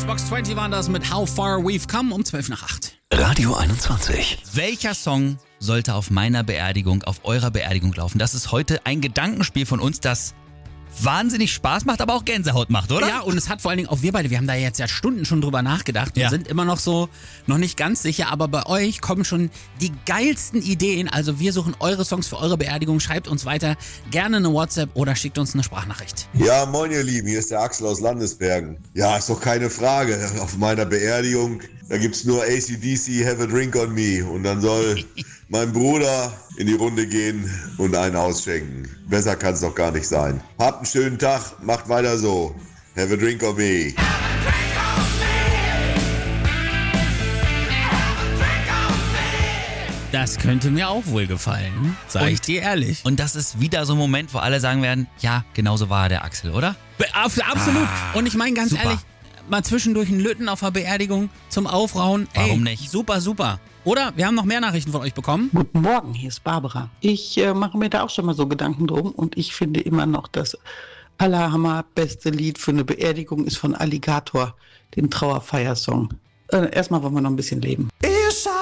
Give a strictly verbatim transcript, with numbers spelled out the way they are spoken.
Matchbox zwanzig waren das mit How Far We've Come um zwölf nach acht. Radio einundzwanzig. Welcher Song sollte auf meiner Beerdigung, auf eurer Beerdigung laufen? Das ist heute ein Gedankenspiel von uns, das wahnsinnig Spaß macht, aber auch Gänsehaut macht, oder? Ja, und es hat vor allen Dingen auch wir beide, wir haben da jetzt ja Stunden schon drüber nachgedacht und Ja. sind immer noch so, noch nicht ganz sicher, aber bei euch kommen schon die geilsten Ideen. Also wir suchen eure Songs für eure Beerdigung. Schreibt uns weiter gerne eine WhatsApp oder schickt uns eine Sprachnachricht. Ja, moin ihr Lieben, hier ist der Axel aus Landesbergen. Ja, ist doch keine Frage. Auf meiner Beerdigung, da gibt's nur A C D C, Have a Drink on Me. Und dann soll mein Bruder in die Runde gehen und einen ausschenken. Besser kann's doch gar nicht sein. Habt einen schönen Tag, macht weiter so. Have a Drink on Me. Das könnte mir auch wohl gefallen, sag ich dir ehrlich. Und das ist wieder so ein Moment, wo alle sagen werden, ja, genauso war der Axel, oder? Absolut. Ah, und ich meine ganz super. ehrlich, mal zwischendurch einen Lütten auf der Beerdigung zum Aufrauen. Warum Ey, nicht? Super, super. Oder? Wir haben noch mehr Nachrichten von euch bekommen. Guten Morgen, hier ist Barbara. Ich äh, mache mir da auch schon mal so Gedanken drum und ich finde immer noch, das allerhammer beste Lied für eine Beerdigung ist von Alligator, den Trauerfeiersong. Äh, erstmal wollen wir noch ein bisschen leben.